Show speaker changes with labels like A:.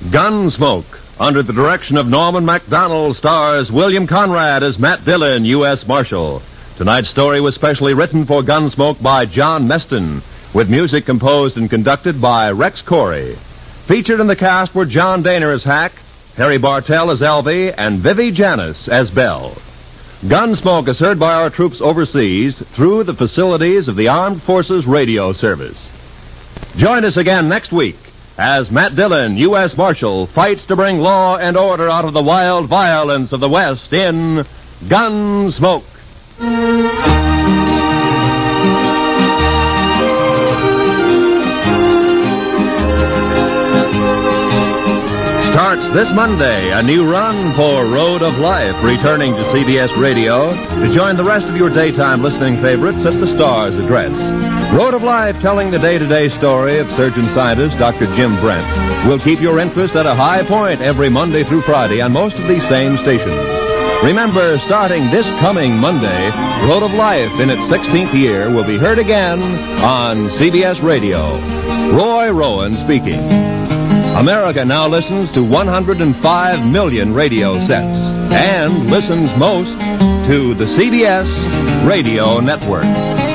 A: Gunsmoke, under the direction of Norman MacDonald, stars William Conrad as Matt Dillon, U.S. Marshal. Tonight's story was specially written for Gunsmoke by John Meston, with music composed and conducted by Rex Corey. Featured in the cast were John Daner as Hack, Harry Bartell as Elvie, and Vivi Janis as Belle. Gunsmoke is heard by our troops overseas through the facilities of the Armed Forces Radio Service. Join us again next week as Matt Dillon, U.S. Marshal, fights to bring law and order out of the wild violence of the West in Gunsmoke. Starts this Monday, a new run for Road of Life, returning to CBS Radio to join the rest of your daytime listening favorites at the Star's address. Road of Life, telling the day-to-day story of surgeon-scientist Dr. Jim Brent, will keep your interest at a high point every Monday through Friday on most of these same stations. Remember, starting this coming Monday, Road of Life in its 16th year will be heard again on CBS Radio. Roy Rowan speaking. America now listens to 105 million radio sets and listens most to the CBS Radio Network.